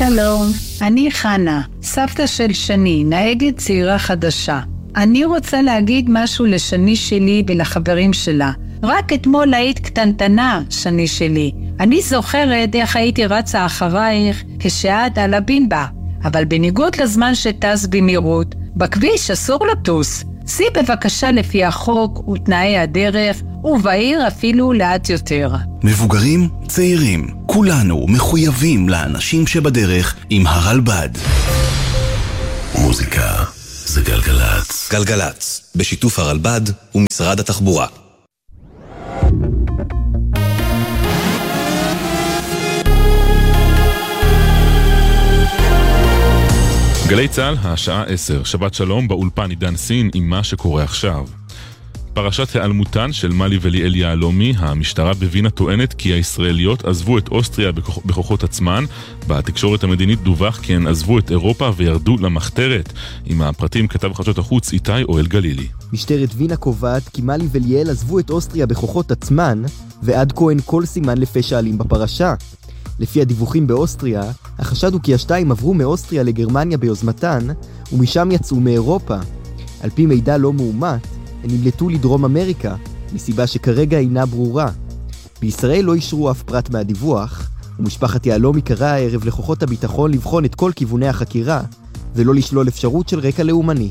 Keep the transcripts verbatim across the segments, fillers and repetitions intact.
שלום, אני חנה, סבתא של שני, נהגת צעירה חדשה. אני רוצה להגיד משהו לשני שלי ולחברים שלה. רק אתמול היית קטנטנה, שני שלי. אני זוכרת איך הייתי רצה אחרייך כשאת על הבינבה. אבל בניגוד לזמן שטס במהירות, בכביש אסור לטוס. סי בבקשה לפי החוק ותנאי הדרך, ובעיר אפילו לאט יותר. מבוגרים, צעירים, כולנו מחויבים לאנשים שבדרך עם הרלב"ד. מוזיקה זה גלגלץ. גלגלץ, בשיתוף הרלב"ד ומשרד התחבורה. גלי צהל, השעה עשר, שבת שלום, באולפן עידן סין עם מה שקורה עכשיו. פרשת העלמותן של מלי וליאל יהלומי, המשטרה בווינה טוענת כי הישראליות עזבו את אוסטריה בכוח, בכוחות עצמן. בתקשורת המדינית דווח כי הן עזבו את אירופה וירדו למחתרת. עם הפרטים כתב חדשות החוץ איתי אוהל גלילי. משטרת וינה קובעת כי מלי וליאל עזבו את אוסטריה בכוחות עצמן, ועד כה אין כל סימן לפשע אלים בפרשה. לפי הדיווחים באוסטריה, החשד הוא כי השתיים עברו מאוסטריה לגרמניה ביוזמתן, ומשם יצאו מאירופה. על פי מידע לא מאומת, הן נמלטו לדרום אמריקה, מסיבה שכרגע אינה ברורה. בישראל לא אישרו אף פרט מהדיווח, ומשפחת יהלומי קרא הערב לכוחות הביטחון לבחון את כל כיווני החקירה, ולא לשלול אפשרות של רקע לאומני.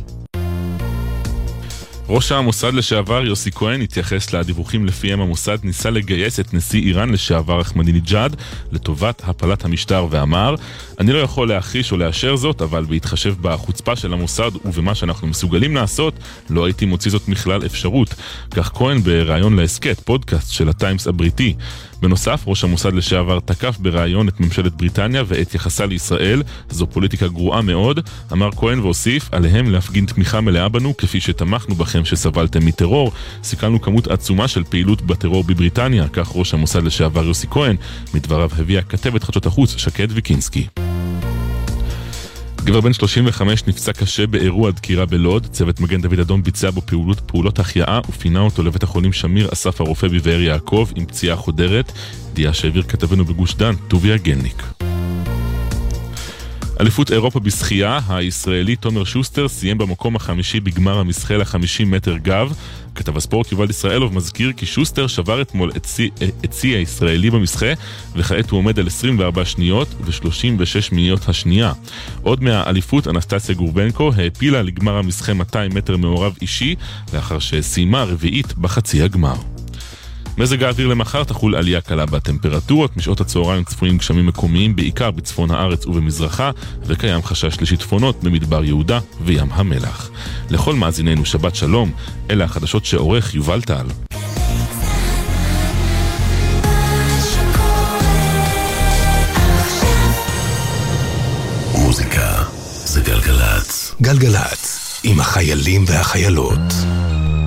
ראש המוסד לשעבר יוסי כהן התייחס לדיווחים לפיהם המוסד ניסה לגייס את נשיא איראן לשעבר אחמדינג'אד לטובת הפלת המשטר, ואמר: אני לא יכול להכחיש או לאשר זאת, אבל בהתחשב בחוצפה של המוסד ובמה שאנחנו מסוגלים לעשות, לא הייתי מוציא זאת מכלל אפשרות. כך כהן בראיון להסקט, פודקאסט של הטיימס הבריטי. בנוסף, ראש המוסד לשעבר תקף בראיון את ממשלת בריטניה ואת יחסה לישראל. זו פוליטיקה גרועה מאוד, אמר כהן והוסיף: עליהם להפגין תמיכה מלאה בנו כפי שתמכנו בכם שסבלתם מטרור. סיכלנו כמות עצומה של פעילות בטרור בבריטניה, כך ראש המוסד לשעבר יוסי כהן. מדבריו הביאה כתבת חדשות החוץ שקד ויקינסקי. גבר בן שלושים וחמש נפצע קשה באירוע דקירה בלוד. צוות מגן דוד אדום ביצע בו פעולות, פעולות החייאה ופינה אותו לבית החולים שמיר אסף הרופא בבאר יעקב עם פציעה חודרת. ידיעה שהעביר כתבנו בגוש דן, טוביה גלניק. אליפות אירופה בשחייה, הישראלי תומר שוסטר סיים במקום החמישי בגמר המשחה ל-חמישים מטר גב. כתב הספורט יובל ישראלוב מזכיר כי שוסטר שבר אתמול את שיא הישראלי במשחה, וכעת הוא עומד על עשרים וארבע שניות ו-שלושים ושש מאיות השנייה. עוד מהאליפות, אנסטסיה גורבנקו העפילה לגמר המשחה מאתיים מטר מעורב אישי, לאחר שסיימה רביעית בחצי הגמר. מזג האוויר למחר, תחול עלייה קלה בטמפרטורות. משעות הצהריים צפויים גשמים מקומיים בעיקר בצפון הארץ ובמזרחה, וקיים חשש לשיטפונות במדבר יהודה וים המלח. לכל מאזיננו שבת שלום, אלה החדשות שעורך יובל טל. מוזיקה זה גלגלץ. גלגלץ עם החיילים והחיילות.